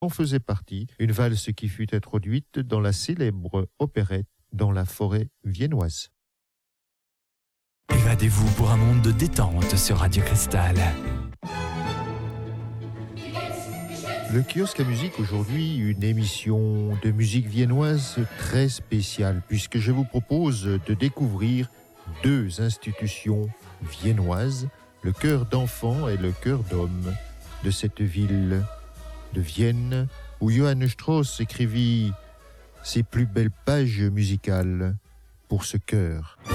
en faisait partie, une valse qui fut introduite dans la célèbre opérette Dans la forêt viennoise. Évadez-vous pour un monde de détente sur Radio Cristal. Le kiosque à musique aujourd'hui, une émission de musique viennoise très spéciale puisque je vous propose de découvrir deux institutions viennoises, le chœur d'enfants et le chœur d'hommes de cette ville de Vienne où Johann Strauss écrivit ses plus belles pages musicales pour ce chœur.